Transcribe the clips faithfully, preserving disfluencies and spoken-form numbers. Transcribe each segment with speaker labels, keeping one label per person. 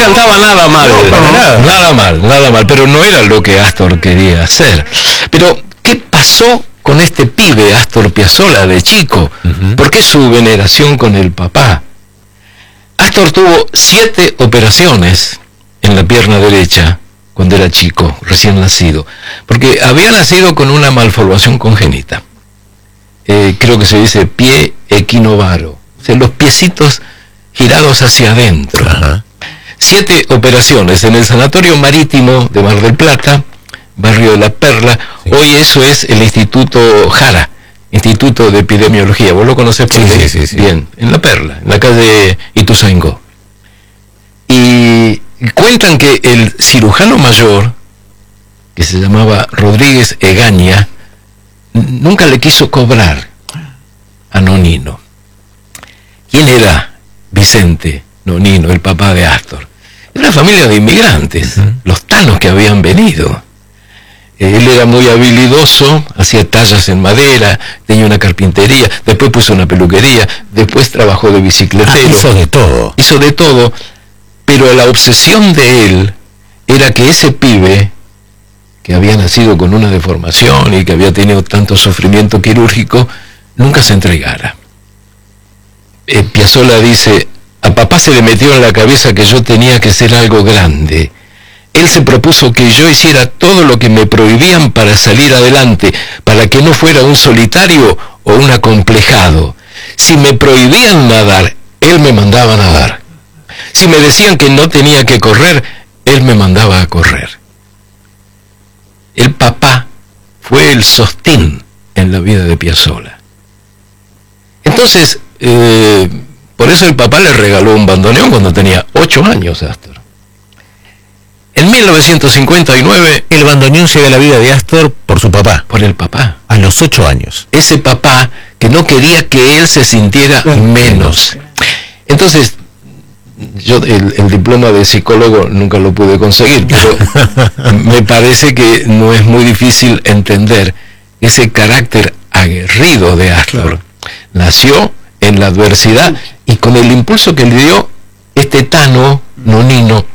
Speaker 1: cantaba nada mal,
Speaker 2: no, no, nada.
Speaker 1: nada mal, nada mal, pero no era lo que Astor quería hacer. Pero, ¿qué pasó con este pibe, Astor Piazzolla, de chico? Uh-huh. ¿Por qué su veneración con el papá? Astor tuvo siete operaciones en la pierna derecha cuando era chico, recién nacido, porque había nacido con una malformación congénita. Eh, creo que se dice pie equinovaro, o sea, los piecitos girados hacia adentro. Uh-huh. Siete operaciones en el Sanatorio Marítimo de Mar del Plata, barrio de La Perla. Sí. Hoy eso es el Instituto Jara, Instituto de Epidemiología. Vos lo conocés por
Speaker 2: sí, sí, sí, sí.
Speaker 1: Bien, en La Perla, en la calle Ituzaingó. Y cuentan que el cirujano mayor, que se llamaba Rodríguez Egaña, nunca le quiso cobrar a Nonino. ¿Quién era Vicente Nonino, el papá de Astor? Era una familia de inmigrantes, uh-huh. los tanos que habían venido. Eh, él era muy habilidoso, hacía tallas en madera, tenía una carpintería, después puso una peluquería, después trabajó de bicicletero.
Speaker 2: Ah, hizo de todo.
Speaker 1: Hizo de todo, pero la obsesión de él era que ese pibe, que había nacido con una deformación y que había tenido tanto sufrimiento quirúrgico, nunca se entregara. Eh, Piazzolla dice, a papá se le metió en la cabeza que yo tenía que ser algo grande. Él se propuso que yo hiciera todo lo que me prohibían para salir adelante, para que no fuera un solitario o un acomplejado. Si me prohibían nadar, él me mandaba a nadar. Si me decían que no tenía que correr, él me mandaba a correr. El papá fue el sostén en la vida de Piazzolla. Entonces, eh, por eso el papá le regaló un bandoneón cuando tenía ocho años a Astor. En mil novecientos cincuenta y nueve...
Speaker 2: El bandoneón llega a la vida de Astor por su papá.
Speaker 1: Por el papá.
Speaker 2: A los ocho años.
Speaker 1: Ese papá que no quería que él se sintiera menos. Entonces, yo el, el diploma de psicólogo nunca lo pude conseguir, pero me parece que no es muy difícil entender ese carácter aguerrido de Astor. Claro. Nació en la adversidad y con el impulso que le dio este tano Nonino,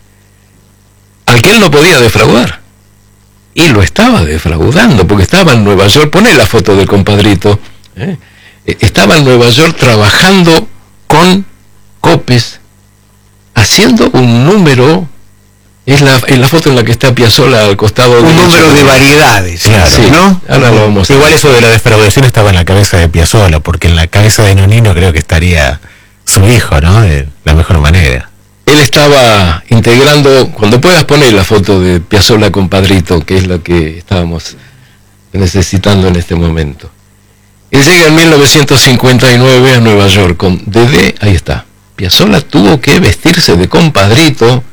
Speaker 1: al que él no podía defraudar. Y lo estaba defraudando, porque estaba en Nueva York, poné la foto del compadrito, ¿eh? estaba en Nueva York trabajando con Copes, haciendo un número, es la, es la foto en la que está Piazzolla al costado.
Speaker 2: Un número de variedades, claro,
Speaker 1: sí,
Speaker 2: ¿no?
Speaker 1: Ahora lo vamos a
Speaker 2: Igual
Speaker 1: ver.
Speaker 2: Eso de la defraudación estaba en la cabeza de Piazzolla, porque en la cabeza de Nonino creo que estaría su hijo, ¿no? De la mejor manera.
Speaker 1: Él estaba integrando, cuando puedas poner la foto de Piazzolla compadrito, que es lo que estábamos necesitando en este momento. Él llega en mil novecientos cincuenta y nueve a Nueva York con Dedé, ahí está. Piazzolla tuvo que vestirse de compadrito